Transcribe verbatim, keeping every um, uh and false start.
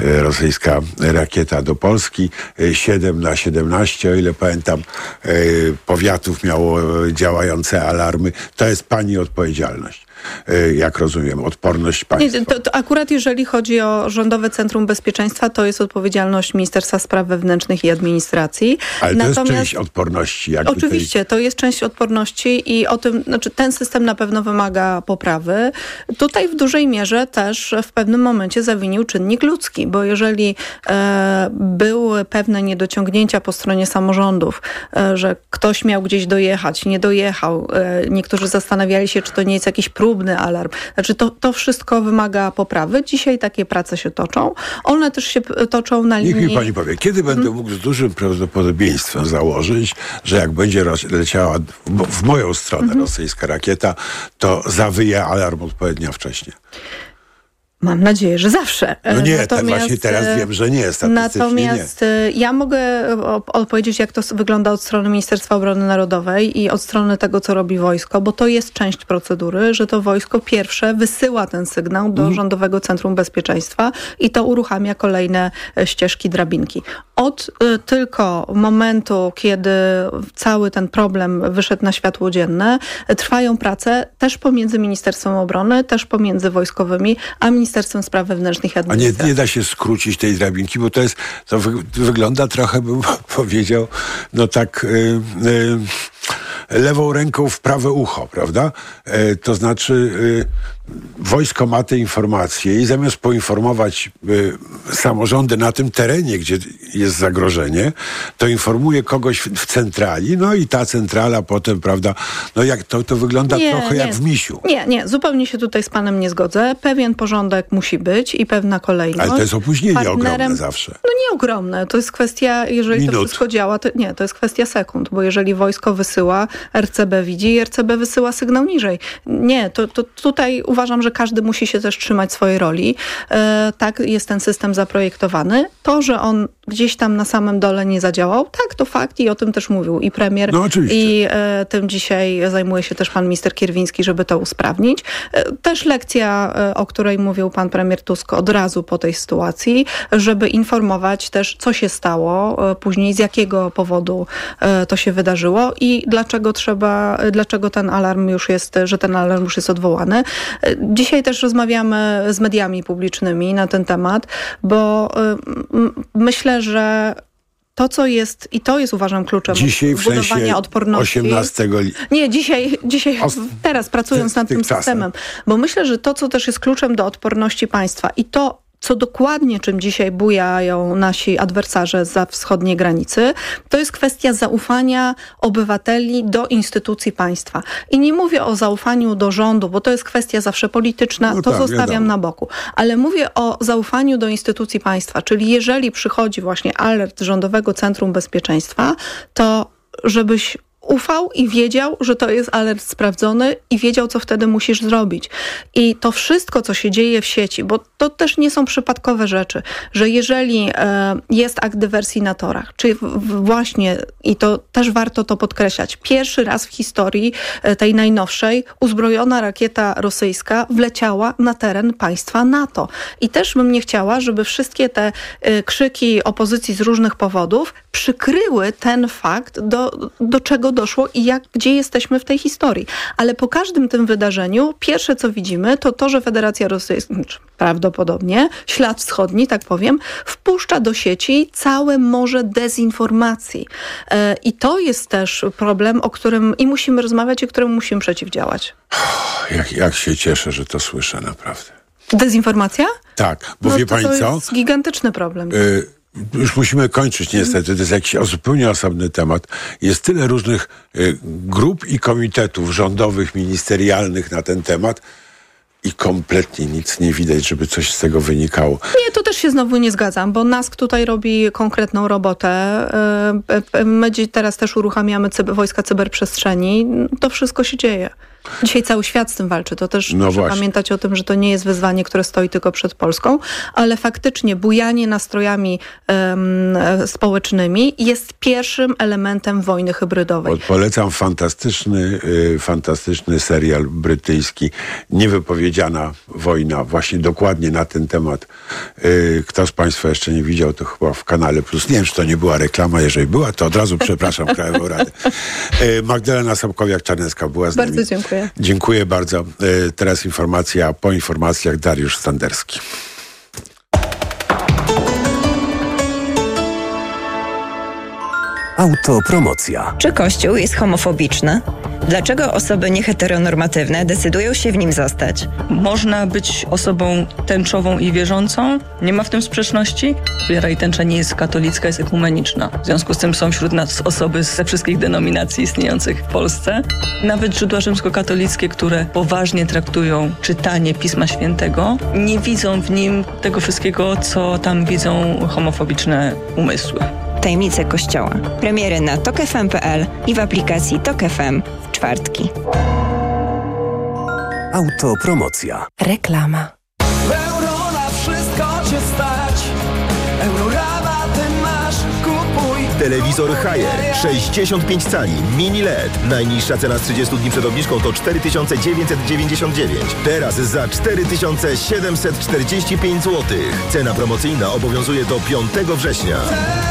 rosyjska rakieta do Polski. siedem na siedemnaście, o ile pamiętam, powiatów miało działające alarmy. To jest pani odpowiedzialność. Jak rozumiem, odporność państwa. Nie, to, to akurat jeżeli chodzi o Rządowe Centrum Bezpieczeństwa, to jest odpowiedzialność Ministerstwa Spraw Wewnętrznych i Administracji. Ale Natomiast, to jest część odporności. Jakby oczywiście, tej... to jest część odporności i o tym, znaczy ten system na pewno wymaga poprawy. Tutaj w dużej mierze też w pewnym momencie zawinił czynnik ludzki, bo jeżeli e, były pewne niedociągnięcia po stronie samorządów, e, że ktoś miał gdzieś dojechać, nie dojechał, e, niektórzy zastanawiali się, czy to nie jest jakiś próbny alarm. Znaczy to, to wszystko wymaga poprawy. Dzisiaj takie prace się toczą. One też się toczą na linii... Niech mi pani powie, kiedy będę mógł z dużym prawdopodobieństwem założyć, że jak będzie leciała w moją stronę mhm. rosyjska rakieta, to zawyje alarm odpowiednio wcześnie? Mam nadzieję, że zawsze. No nie, natomiast, tak właśnie teraz wiem, że nie, statystycznie Natomiast nie. ja mogę odpowiedzieć, jak to wygląda od strony Ministerstwa Obrony Narodowej i od strony tego, co robi wojsko, bo to jest część procedury, że to wojsko pierwsze wysyła ten sygnał do mm. Rządowego Centrum Bezpieczeństwa i to uruchamia kolejne ścieżki, drabinki. Od y, tylko momentu, kiedy cały ten problem wyszedł na światło dzienne, trwają prace też pomiędzy Ministerstwem Obrony, też pomiędzy wojskowymi, a Ministerstwem Spraw Wewnętrznych i Administracji. A nie, nie da się skrócić tej drabinki, bo to jest, to wy, wygląda trochę, bym powiedział, no tak yy, yy, lewą ręką w prawe ucho, prawda? Yy, to znaczy yy, wojsko ma te informacje i zamiast poinformować y, samorządy na tym terenie, gdzie jest zagrożenie, to informuje kogoś w, w centrali, no i ta centrala potem, prawda, no jak to, to wygląda nie, trochę nie, jak w misiu. Nie, nie, zupełnie się tutaj z panem nie zgodzę. Pewien porządek musi być i pewna kolejność. Ale to jest opóźnienie Partnerem, ogromne zawsze. No nie ogromne, to jest kwestia, jeżeli Minut. to wszystko działa, to nie, to jest kwestia sekund, bo jeżeli wojsko wysyła, R C B widzi i R C B wysyła sygnał niżej. Nie, to, to tutaj uważam, że każdy musi się też trzymać swojej roli. E, tak jest ten system zaprojektowany. To, że on gdzieś tam na samym dole nie zadziałał, tak, to fakt i o tym też mówił i premier. No oczywiście. I e, tym dzisiaj zajmuje się też pan minister Kierwiński, żeby to usprawnić. E, też lekcja, e, o której mówił pan premier Tusk od razu po tej sytuacji, żeby informować też, co się stało e, później, z jakiego powodu e, to się wydarzyło i dlaczego trzeba, dlaczego ten alarm już jest, że ten alarm już jest odwołany. E, Dzisiaj też rozmawiamy z mediami publicznymi na ten temat, bo y, myślę, że to, co jest, i to jest uważam kluczem dzisiaj w budowania sensie odporności. osiemnastego li... Nie, dzisiaj, dzisiaj Os... teraz pracując nad tym systemem, bo myślę, że to, co też jest kluczem do odporności państwa i to, co dokładnie, czym dzisiaj bujają nasi adwersarze za wschodniej granicy, to jest kwestia zaufania obywateli do instytucji państwa. I nie mówię o zaufaniu do rządu, bo to jest kwestia zawsze polityczna, no to tak, zostawiam wiadomo. na boku. Ale mówię o zaufaniu do instytucji państwa, czyli jeżeli przychodzi właśnie alert Rządowego Centrum Bezpieczeństwa, to żebyś ufał i wiedział, że to jest alert sprawdzony i wiedział, co wtedy musisz zrobić. I to wszystko, co się dzieje w sieci, bo to też nie są przypadkowe rzeczy, że jeżeli e, jest akt dywersji na torach, czy w, właśnie, i to też warto to podkreślać, pierwszy raz w historii e, tej najnowszej uzbrojona rakieta rosyjska wleciała na teren państwa NATO. I też bym nie chciała, żeby wszystkie te e, krzyki opozycji z różnych powodów przykryły ten fakt, do, do czego doszło i jak, gdzie jesteśmy w tej historii. Ale po każdym tym wydarzeniu pierwsze, co widzimy, to to, że Federacja Rosyjska, prawdopodobnie ślad wschodni, tak powiem, wpuszcza do sieci całe morze dezinformacji. E, I to jest też problem, o którym i musimy rozmawiać, i któremu musimy przeciwdziałać. Jak, jak się cieszę, że to słyszę, naprawdę. Dezinformacja? Tak, bo no wie to pani to co? To jest gigantyczny problem. Y- Już musimy kończyć niestety, to jest jakiś zupełnie osobny temat. Jest tyle różnych y, grup i komitetów rządowych, ministerialnych na ten temat i kompletnie nic nie widać, żeby coś z tego wynikało. Nie, to też się znowu nie zgadzam, bo NASK tutaj robi konkretną robotę. My teraz też uruchamiamy cyber, wojska cyberprzestrzeni. To wszystko się dzieje. Dzisiaj cały świat z tym walczy. To też No muszę właśnie. pamiętać o tym, że to nie jest wyzwanie, które stoi tylko przed Polską, ale faktycznie bujanie nastrojami um, społecznymi jest pierwszym elementem wojny hybrydowej. Polecam fantastyczny, y, fantastyczny serial brytyjski Niewypowiedziana wojna, właśnie dokładnie na ten temat. Y, kto z Państwa jeszcze nie widział, to chyba w Kanale Plus. Nie wiem, czy to nie była reklama. Jeżeli była, to od razu przepraszam Krajową Radę. Y, Magdalena Sobkowiak-Czarnecka była z Bardzo nami. dziękuję. Dziękuję bardzo. Y, teraz informacja, po informacjach Dariusz Standerski. Autopromocja. Czy Kościół jest homofobiczny? Dlaczego osoby nieheteronormatywne decydują się w nim zostać? Można być osobą tęczową i wierzącą, nie ma w tym sprzeczności. Wiara i tęcza nie jest katolicka, jest ekumeniczna. W związku z tym są wśród nas osoby ze wszystkich denominacji istniejących w Polsce. Nawet źródła rzymskokatolickie, które poważnie traktują czytanie Pisma Świętego, nie widzą w nim tego wszystkiego, co tam widzą homofobiczne umysły. Tajemnice Kościoła. Premiery na tok f m kropka p l i w aplikacji Tok F M w czwartki. Autopromocja. Reklama. Euro na wszystko cię stać. Eurorabaty masz, kupuj. Telewizor Haier sześćdziesiąt pięć cali, mini L E D. Najniższa cena z trzydziestu dni przed obniżką to cztery tysiące dziewięćset dziewięćdziesiąt dziewięć. Teraz za cztery tysiące siedemset czterdzieści pięć złotych. Cena promocyjna obowiązuje do piątego września.